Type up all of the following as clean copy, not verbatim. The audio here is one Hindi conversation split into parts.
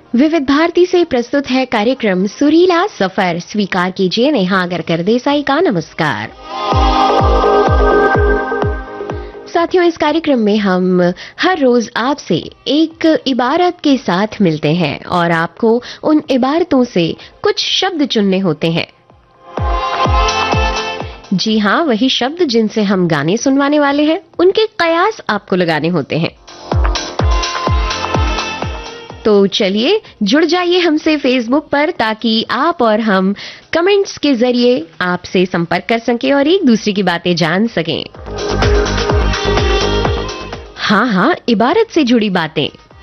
विविध भारती से प्रस्तुत है कार्यक्रम सुरीला सफर। स्वीकार कीजिए नेहा अगरकर देसाई का नमस्कार। साथियों, इस कार्यक्रम में हम हर रोज आपसे एक इबारत के साथ मिलते हैं और आपको उन इबारतों से कुछ शब्द चुनने होते हैं। जी हाँ, वही शब्द जिनसे हम गाने सुनवाने वाले हैं, उनके कयास आपको लगाने होते हैं। तो चलिए जुड़ जाइए हमसे फेसबुक पर, ताकि आप और हम कमेंट्स के जरिए आपसे संपर्क कर सकें और एक दूसरे की बातें जान सकें। हाँ, इबारत से जुड़ी बातें।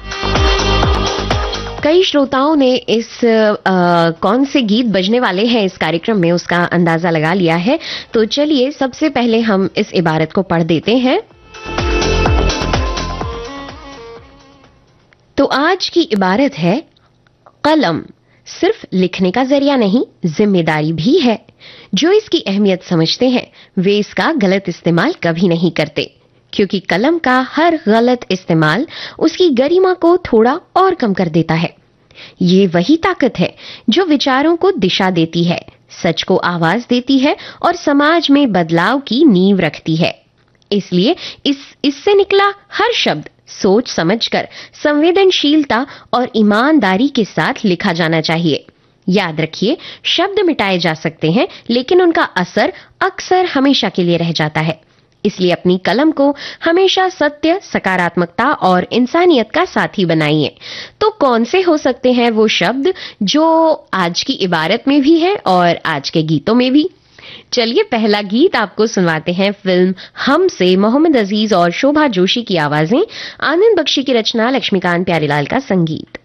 कई श्रोताओं ने इस कौन से गीत बजने वाले हैं इस कार्यक्रम में, उसका अंदाजा लगा लिया है। तो चलिए सबसे पहले हम इस इबारत को पढ़ देते हैं। तो आज की इबारत है, कलम सिर्फ लिखने का जरिया नहीं, जिम्मेदारी भी है। जो इसकी अहमियत समझते हैं वे इसका गलत इस्तेमाल कभी नहीं करते, क्योंकि कलम का हर गलत इस्तेमाल उसकी गरिमा को थोड़ा और कम कर देता है। ये वही ताकत है जो विचारों को दिशा देती है, सच को आवाज देती है और समाज में बदलाव की नींव रखती है। इसलिए इससे निकला हर शब्द सोच समझकर, संवेदनशीलता और ईमानदारी के साथ लिखा जाना चाहिए। याद रखिए, शब्द मिटाए जा सकते हैं, लेकिन उनका असर अक्सर हमेशा के लिए रह जाता है। इसलिए अपनी कलम को हमेशा सत्य, सकारात्मकता और इंसानियत का साथी बनाइए। तो कौन से हो सकते हैं वो शब्द जो आज की इबारत में भी है और आज के गीतों में भी? चलिए पहला गीत आपको सुनवाते हैं। फिल्म हम से मोहम्मद अजीज और शोभा जोशी की आवाजें, आनंद बख्शी की रचना, लक्ष्मीकांत प्यारेलाल का संगीत।